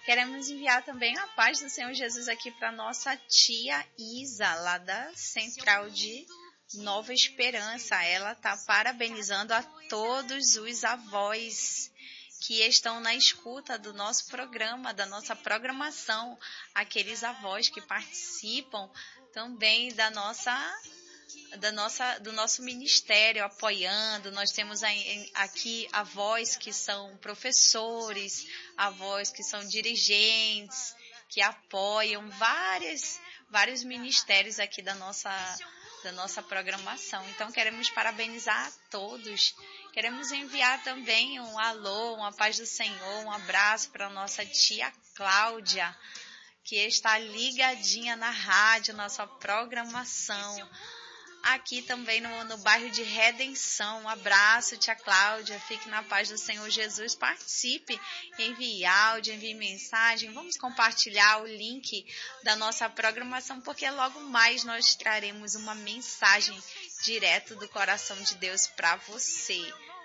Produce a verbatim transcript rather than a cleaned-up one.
Queremos enviar também a paz do Senhor Jesus aqui para nossa tia Isa, lá da Central de Nova Esperança. Ela está parabenizando a todos os avós que estão na escuta do nosso programa, da nossa programação, aqueles avós que participam também da nossa, da nossa, do nosso ministério, apoiando. Nós temos aqui avós que são professores, avós que são dirigentes, que apoiam várias, vários ministérios aqui da nossa, da nossa programação. Então, queremos parabenizar a todos. Queremos enviar também um alô, uma paz do Senhor, um abraço para a nossa tia Cláudia, que está ligadinha na rádio, nossa programação. Aqui também no, no bairro de Redenção. Um abraço, tia Cláudia. Fique na paz do Senhor Jesus. Participe, envie áudio, envie mensagem. Vamos compartilhar o link da nossa programação, porque logo mais nós traremos uma mensagem direto do coração de Deus para você.